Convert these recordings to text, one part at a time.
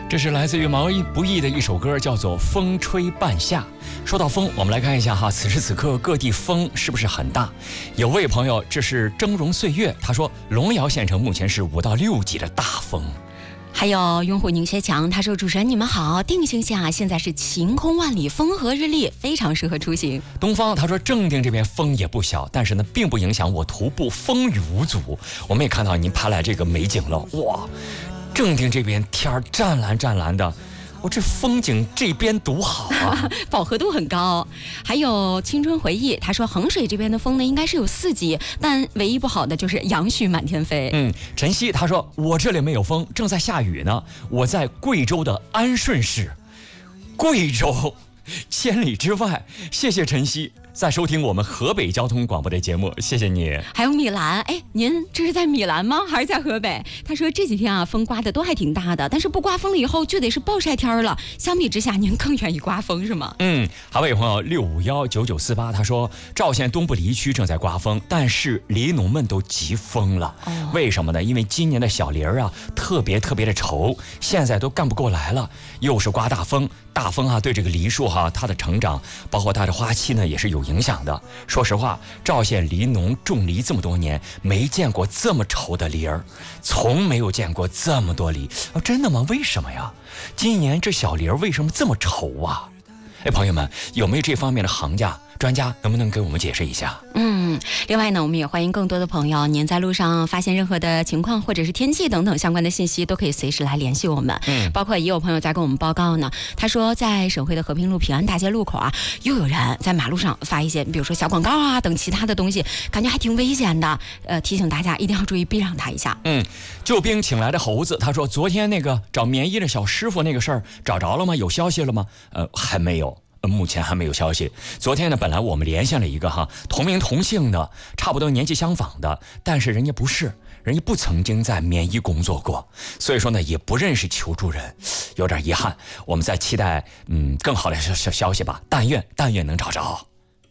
这是来自于毛不易的一首歌，叫做《风吹半夏》。说到风，我们来看一下哈，此时此刻各地风是不是很大？有位朋友，这是峥嵘岁月，他说龙窑县城目前是5到6级的大风。 还有用户宁学强，他说主持人你们好，定兴下现在是晴空万里，风和日丽，非常适合出行。 东方他说正定这边风也不小，但是呢并不影响我徒步，风雨无阻。我们也看到您拍来这个美景了，哇，正定这边天儿湛蓝湛蓝的，这风景这边独好啊， 饱和度很高。还有青春回忆，他说衡水这边的风呢应该是有4级，但唯一不好的就是杨絮满天飞。 晨曦他说我这里没有风，正在下雨呢，我在贵州的安顺市。贵州千里之外，谢谢晨曦在收听我们河北交通广播的节目，谢谢你。 还有米兰，您这是在米兰吗？还是在河北？他说这几天啊，风刮的都还挺大的，但是不刮风了以后就得是暴晒天了。相比之下，您更愿意刮风是吗？ 还有朋友6519948，他说赵县东部梨区正在刮风，但是梨农们都急疯了。为什么呢？因为今年的小梨啊特别的稠，现在都干不过来了，又是刮大风啊，对这个梨树它的成长，包括它的花期呢也是有影响的。说实话，赵县梨农种梨这么多年，没见过这么稠的梨儿，从没有见过这么多梨。真的吗？为什么呀？今年这小梨儿为什么这么稠啊？朋友们，有没有这方面的行家专家，能不能给我们解释一下？ 另外呢，我们也欢迎更多的朋友，您在路上发现任何的情况或者是天气等等相关的信息，都可以随时来联系我们。包括也有朋友在跟我们报告呢，他说在省会的和平路平安大街路口啊，又有人在马路上发一些比如说小广告啊等其他的东西，感觉还挺危险的，提醒大家一定要注意避让他一下。 救兵请来的猴子，他说昨天那个找棉衣的小师傅那个事儿找着了吗？有消息了吗？还没有。目前还没有消息。昨天呢，本来我们连线了一个同名同姓的，差不多年纪相仿的，但是人家不曾经在棉衣工作过，所以说呢也不认识求助人，有点遗憾。我们在期待更好的消息吧，但愿能找着。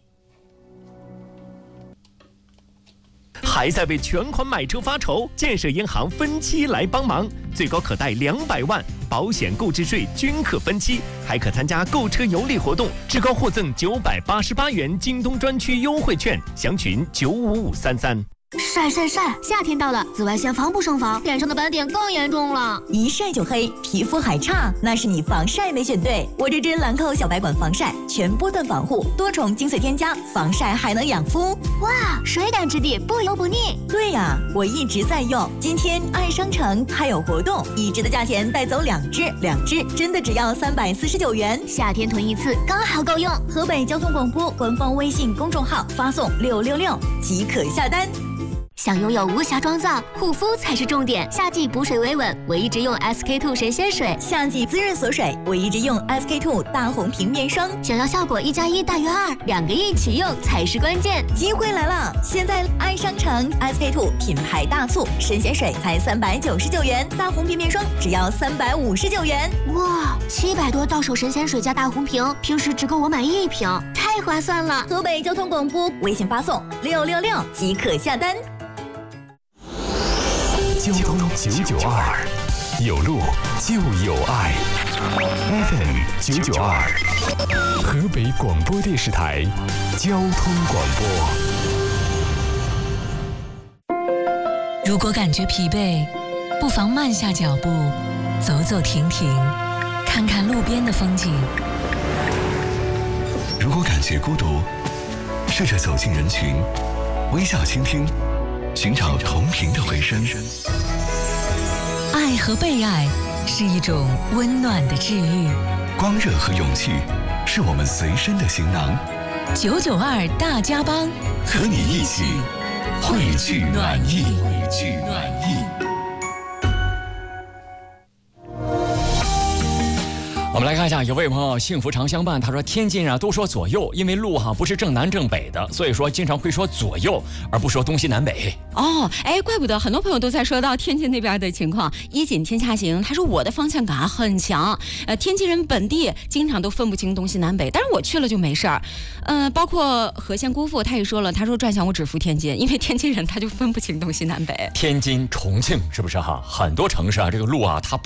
还在为全款买车发愁？建设银行分期来帮忙，最高可贷200万，保险购置税均可分期，还可参加购车有礼活动，至高获赠988元京东专区优惠券，详询95533。 晒，夏天到了，紫外线防不胜防，脸上的斑点更严重了， 一晒就黑，皮肤还差，那是你防晒没选对。我这支兰蔻小白管防晒，全波段防护，多重精粹添加，防晒还能养肤。 哇，水感质地，不油不腻。 对呀，我一直在用。今天爱商城还有活动，1支的价钱带走2支，2支真的只要349元。 夏天囤一次刚好够用。 河北交通广播官方微信公众号发送666即可下单。 想拥有无瑕妆造，护肤才是重点。夏季补水维稳，我一直用 SK2 神仙水； 夏季滋润锁水，我一直用 SK2 大红瓶面霜。 想要效果1+1大于2，2个一起用才是关键。 机会来了！现在爱商城 SK2 品牌大促，神仙水才399元，大红瓶面霜只要359元。 哇，700多到手神仙水加大红瓶，平时只够我买1瓶，太划算了！ 河北交通广播微信发送666即可下单。 交通992，有路就有爱。FM 992，河北广播电视台交通广播。 如果感觉疲惫，不妨慢下脚步，走走停停，看看路边的风景。 如果感觉孤独，试着走进人群，微笑倾听，寻找同频的回声。 爱和被爱是一种温暖的治愈， 光热和勇气是我们随身的行囊。 992大家帮， 和你一起汇聚暖意。 我们来看一下，有位朋友幸福常相伴，他说天津都说左右，因为路不是正南正北的，所以说经常会说左右，而不说东西南北。 怪不得很多朋友都在说到天津那边的情况。衣锦天下行，他说我的方向感很强，天津人本地经常都分不清东西南北，但是我去了就没事儿。包括何仙姑父他也说了，他说转向我只服天津，因为天津人他就分不清东西南北。 天津、重庆是不是很多城市这个路它